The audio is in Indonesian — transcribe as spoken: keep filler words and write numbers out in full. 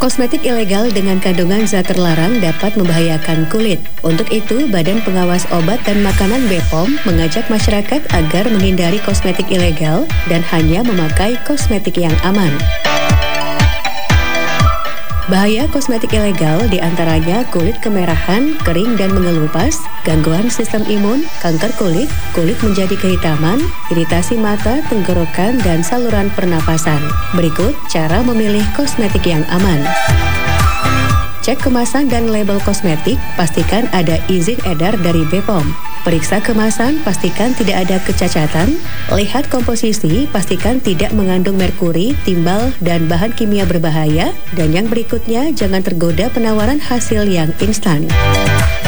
Kosmetik ilegal dengan kandungan zat terlarang dapat membahayakan kulit. Untuk itu, Badan Pengawas Obat dan Makanan B P O M mengajak masyarakat agar menghindari kosmetik ilegal dan hanya memakai kosmetik yang aman. Bahaya kosmetik ilegal diantaranya kulit kemerahan, kering dan mengelupas, gangguan sistem imun, kanker kulit, kulit menjadi kehitaman, iritasi mata, tenggorokan, dan saluran pernapasan. Berikut cara memilih kosmetik yang aman. Cek kemasan dan label kosmetik, pastikan ada izin edar dari B P O M. Periksa kemasan, pastikan tidak ada kecacatan. Lihat komposisi, pastikan tidak mengandung merkuri, timbal, dan bahan kimia berbahaya. Dan yang berikutnya, jangan tergoda penawaran hasil yang instan.